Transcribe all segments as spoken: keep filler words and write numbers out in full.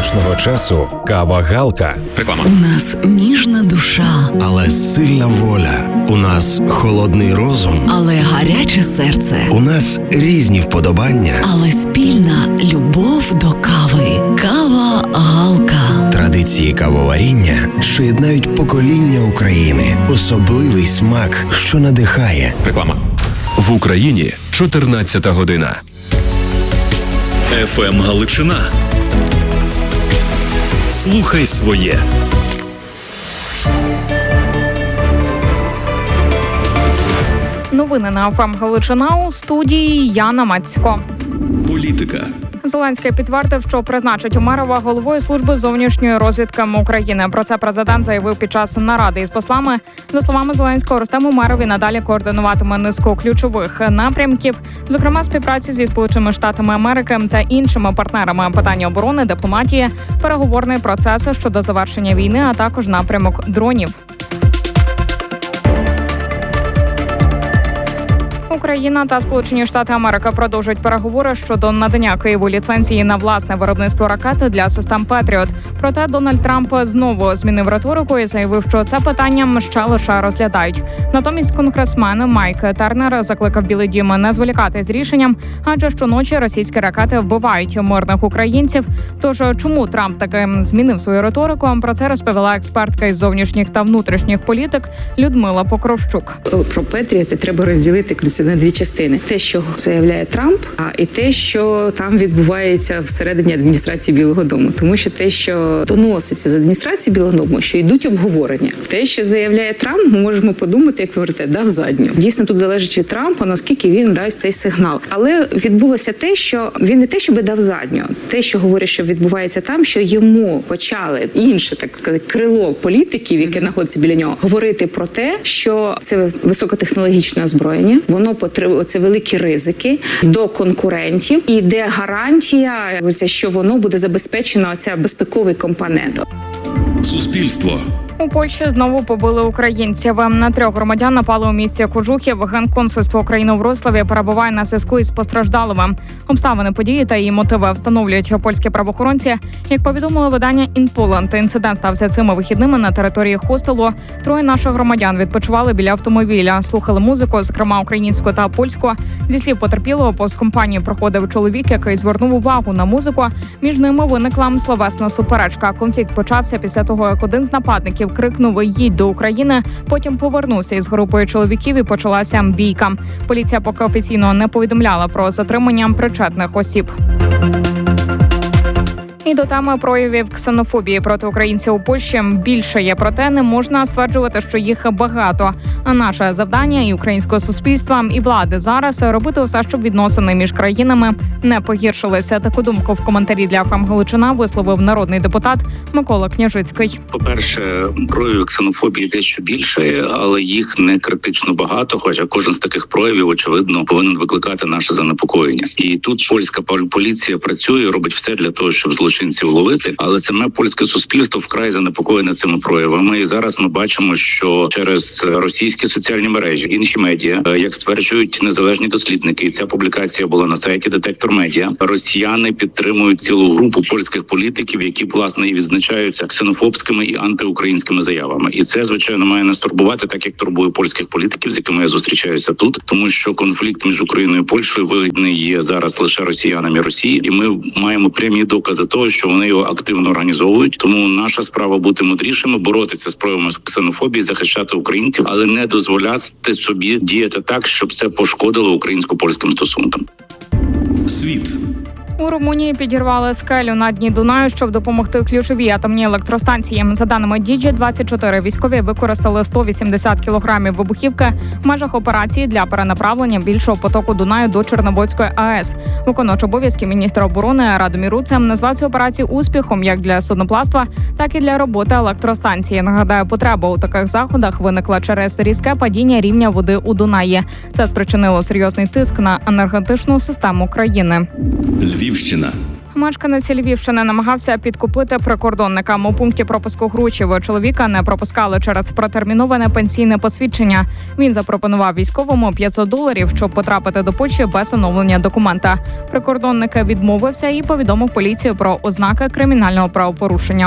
затишного часу кава Галка. Реклама. У нас ніжна душа, але сильна воля. У нас холодний розум, але гаряче серце. У нас різні вподобання, але спільна любов до кави. Кава Галка. Традиції кавоваріння, що єднають покоління України. Особливий смак, що надихає. Реклама. В Україні чотирнадцята година. еф ем Галичина. Слухай своє. Новини на еф ем Галичина, у студії Яна Мацько. Політика. Зеленський підтвердив, що призначить Умерова головою служби зовнішньої розвідки України. Про це президент заявив під час наради із послами. За словами Зеленського, Рустем Умеров і надалі координуватиме низку ключових напрямків, зокрема співпраці зі Сполученими Штатами Америки та іншими партнерами, питання оборони, дипломатії, переговорний процес щодо завершення війни, а також напрямок дронів. Україна та Сполучені Штати Америки продовжують переговори щодо надання Києву ліцензії на власне виробництво ракет для систем Петріот. Проте Дональд Трамп знову змінив риторику і заявив, що це питання ще лише розглядають. Натомість конгресмен Майк Тернер закликав Білий дім не зволікати з рішенням, адже щоночі російські ракети вбивають мирних українців. Тож чому Трамп таки змінив свою риторику? Про це розповіла експертка із зовнішніх та внутрішніх політик Людмила Покровщук. Про Петріоти треба розділити на дві частини: те, що заявляє Трамп, а і те, що там відбувається всередині адміністрації Білого Дому. Тому що те, що доноситься з адміністрації Білого Дому, що йдуть обговорення. Те, що заявляє Трамп, ми можемо подумати, як ви говорите, дав задню. Дійсно, тут залежить від Трампа, наскільки він дасть цей сигнал. Але відбулося те, що він не те, щоб дав задню. Те, що говорить, що відбувається там, що йому почали інше, так сказати, крило політиків, яке знаходиться біля нього, говорити про те, що це високотехнологічне озброєння, воно потребує, це великі ризики до конкурентів, і де гарантія, що воно буде забезпечено, оця безпековий компонент. Суспільство. У Польщі знову побили українців. На трьох громадян напали у місті Кожухів. Генконсульство України у Вроцлаві перебуває на зв'язку із постраждалими. Обставини події та її мотиви встановлюють польські правоохоронці. Як повідомило видання «Ін Поланд», інцидент стався цими вихідними на території хостелу. Троє наших громадян відпочивали біля автомобіля, слухали музику, зокрема українську та польську. Зі слів потерпілого, повз компанію проходив чоловік, який звернув увагу на музику. Між ними виникла словесна суперечка. Конфлікт почався після того, як один з нападників крикнув «Їдь до України», потім повернувся із групою чоловіків і почалася бійка. Поліція поки офіційно не повідомляла про затримання причетних осіб. І до теми проявів ксенофобії проти українців у Польщі більше є, проте не можна стверджувати, що їх багато. А наше завдання і українського суспільства, і влади зараз робити все, щоб відносини між країнами не погіршилися. Таку думку в коментарі для еф ем Галичина висловив народний депутат Микола Княжицький. По-перше, проявів ксенофобії дещо більше, але їх не критично багато, хоча кожен з таких проявів, очевидно, повинен викликати наше занепокоєння. І тут польська поліція працює, робить все для того, щоб злочинців ловити, але саме польське суспільство вкрай занепокоєне цими проявами. І зараз ми бачимо, що через російські соціальні мережі, інші медіа, як стверджують незалежні дослідники, і ця публікація була на сайті Детектор Медіа, росіяни підтримують цілу групу польських політиків, які, власне, і відзначаються ксенофобськими і антиукраїнськими заявами. І це, звичайно, має нас турбувати, так як турбує польських політиків, з якими я зустрічаюся тут, тому що конфлікт між Україною і Польщею вигідний є зараз лише росіянам і Росії, і ми маємо прямі докази того, що вони його активно організовують. Тому наша справа бути мудрішими, боротися з проявами ксенофобії, захищати українців, але не дозволяти собі діяти так, щоб це пошкодило українсько-польським стосункам. Світ. У Румунії підірвали скелю на дні Дунаю, щоб допомогти ключовій атомній електростанції. За даними Ді Джі двадцять чотири, військові використали сто вісімдесят кілограмів вибухівки в межах операції для перенаправлення більшого потоку Дунаю до Чорнобильської АЕС. Виконувач обов'язків міністра оборони Радомір Руцем назвав цю операцію успіхом як для судноплавства, так і для роботи електростанції. Нагадаю, потреба у таких заходах виникла через різке падіння рівня води у Дунаї. Це спричинило серйозний тиск на енергетичну систему країни. Львівщина. Мешканець Львівщини намагався підкупити прикордонника. У пункті пропуску Гручево чоловіка не пропускали через протерміноване пенсійне посвідчення. Він запропонував військовому п'ятсот доларів, щоб потрапити до Польщі без оновлення документа. Прикордонник відмовився і повідомив поліцію про ознаки кримінального правопорушення.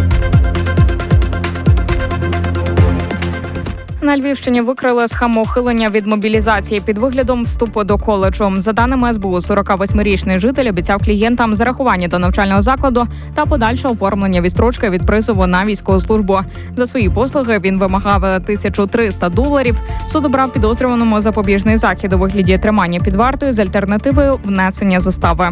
На Львівщині викрили схему ухилення від мобілізації під виглядом вступу до коледжу. За даними ес бе у, сорок восьмирічний житель обіцяв клієнтам зарахування до навчального закладу та подальше оформлення відстрочки від призову на військову службу. За свої послуги він вимагав тисячу триста доларів. Суд обрав підозрюваному запобіжний захід у вигляді тримання під вартою з альтернативою внесення застави.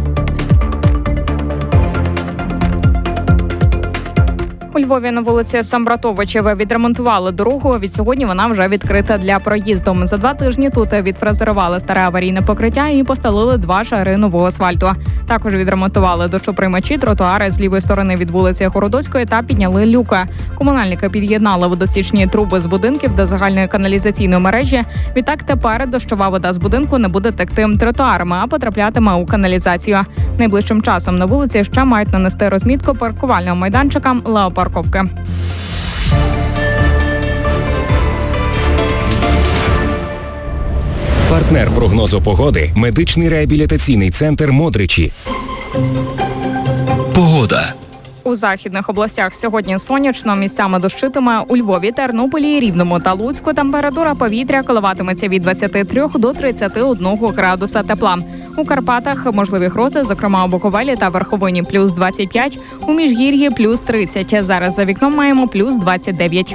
У Львові на вулиці Самбратовичеве відремонтували дорогу. Від сьогодні вона вже відкрита для проїзду. За два тижні тут відфрезерували старе аварійне покриття і постелили два шари нового асфальту. Також відремонтували дощоприймачі, тротуари з лівої сторони від вулиці Городоцької та підняли люки. Комунальники під'єднали водостічні труби з будинків до загальної каналізаційної мережі. Відтак тепер дощова вода з будинку не буде текти тротуарами, а потраплятиме у каналізацію. Найближчим часом на вулиці ще мають нанести розмітку паркувального майданчика «Леопарковки». Партнер прогнозу погоди – медичний реабілітаційний центр «Модричі». Погода. У західних областях сьогодні сонячно, місцями дощитиме. У Львові, Тернополі, Рівному та Луцьку температура повітря коливатиметься від двадцяти трьох до тридцяти одного градуса тепла. У Карпатах можливі грози, зокрема у Буковелі та Верховині плюс двадцять п'ять, у Міжгір'ї плюс тридцять. Зараз за вікном маємо плюс двадцять дев'ять.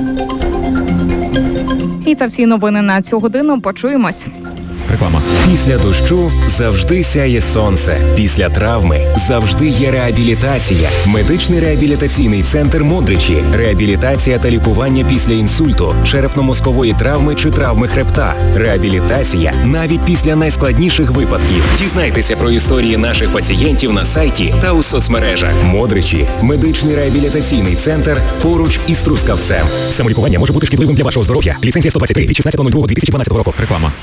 І це всі новини на цю годину. Почуємось. Реклама. Після дощу завжди сяє сонце. Після травми завжди є реабілітація. Медичний реабілітаційний центр «Модричі». Реабілітація та лікування після інсульту, черепно-мозкової травми чи травми хребта. Реабілітація навіть після найскладніших випадків. Дізнайтеся про історії наших пацієнтів на сайті та у соцмережах. «Модричі» – медичний реабілітаційний центр поруч із Трускавцем. Самолікування може бути шкідливим для вашого здоров'я. Ліцензія сто двадцять три від шістнадцятого лютого дві тисячі дванадцятого року. Реклама.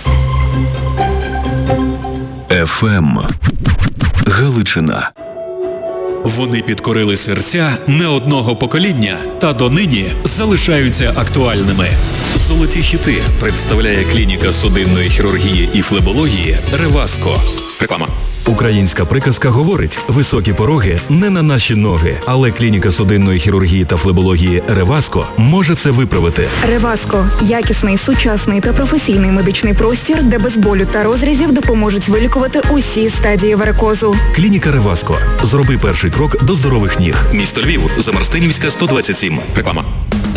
еф ем Галичина. Вони підкорили серця не одного покоління та донині залишаються актуальними. Золоті хіти представляє клініка судинної хірургії і флебології «Реваско». Реклама. Українська приказка говорить: високі пороги не на наші ноги, але клініка судинної хірургії та флебології «Реваско» може це виправити. «Реваско» – якісний, сучасний та професійний медичний простір, де без болю та розрізів допоможуть вилікувати усі стадії варикозу. Клініка «Реваско». Зроби перший крок до здорових ніг. Місто Львів, Замарстинівська, сто двадцять сім. Реклама.